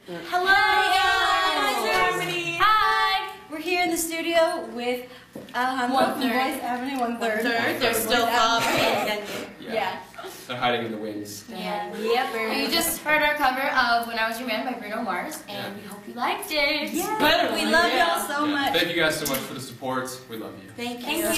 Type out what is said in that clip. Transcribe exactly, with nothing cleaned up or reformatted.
Hello, guys! Harmony. Hi! We're here in the studio with um, One from third. Voice Avenue, one third. One third. They're Voice still up. Avenue. Yeah. Yeah. They're hiding in the wings. Yeah. Yep. And you just heard our cover of When I Was Your Man by Bruno Mars, and Yeah. we hope you liked it. Yeah. Better We one, love yeah. y'all so Yeah. much. Thank you guys so much for the support. We love you. Thank you. Thank you.